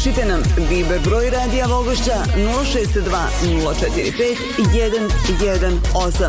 Pišite nam Viber broj Radija Vogošća 062 045 118.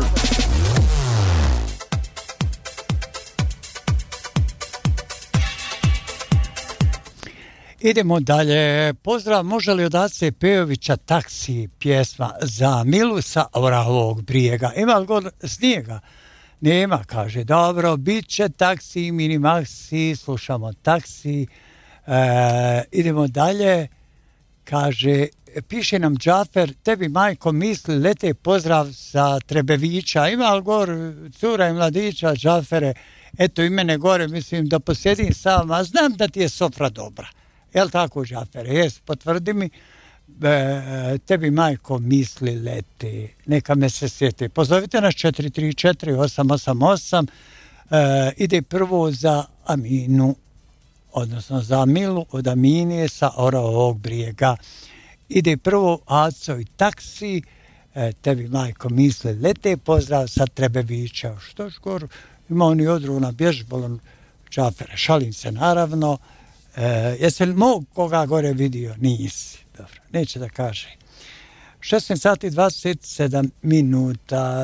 Idemo dalje. Pozdrav, može li od Ace Pejovića Taksi pjesma za Milu sa Orahovog brijega? Ima li god snijega? Nema, kaže. Dobro, bit će Taksi, Minimaksi, slušamo Taksi. Idemo dalje. Kaže, piše nam Džafer, tebi majko misli, lete pozdrav sa Trebevića. Ima li gor cura i mladića, Džafere? Eto i mene gore, mislim da posjedim sam, a znam da ti je sofra dobra. Jel tako, Džafere? Jes, potvrdi mi. Tebi majko misli leti. Neka me se sjeti. Pozovite nas 434-888. Ide prvo za Aminu, odnosno za Milu od Aminije sa Orahovog brijega. Ide prvo Aco i Taksi. Tebi majko misli lete. Pozdrav sa Trebevića. Što škoro? Ima oni odru na bježbolom, Džafere. Šalim se naravno. Jesi li mog koga gore vidio? Nisi. Dobro, neće da kaže. 16 sati 27 minuta,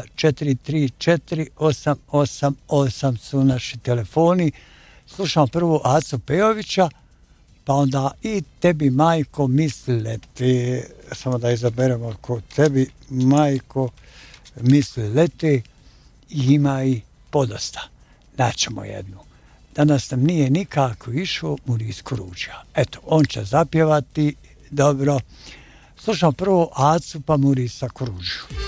434-888 su naši telefoni. Slušamo prvo Acu Pejovića, pa onda i tebi majko misli leti. Samo da izaberemo ko tebi majko misli leti. Ima i podosta. Daćemo jednu. Danas nam nije nikako išao Muris Kuruđa. Eto, on će zapjevati dobro. Slušamo prvo Acu pa Murisa Kuruđu.